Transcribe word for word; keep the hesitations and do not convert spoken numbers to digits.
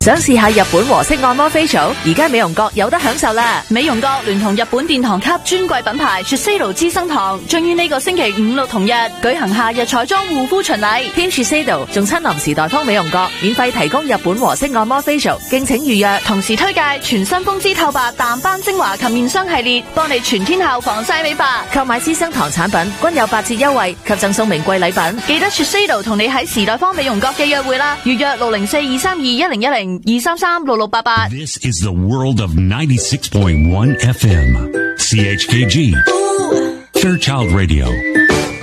想試下日本和式按摩 facial， 而家美容閣有得享受啦！ 美容閣聯同日本殿堂級專櫃品牌 Shiseido 資生堂，將於呢個星期五六同日舉行夏日彩妝護膚巡禮。 Team Shiseido 仲親臨時代方美容閣，免費提供日本和式按摩 facial， 敬請預約。 同時推介全新風姿透白淡斑精華及面霜系列，幫你全天候防曬美白。 購買資生堂產品均有八折優惠及贈送名貴禮品。 記得 Shiseido 同你喺時代方美容閣嘅約會啦！預約六零四二三二一零一零二三三六六八八。 This is the world of ninety-six point one F M. C H K G. Fairchild Radio.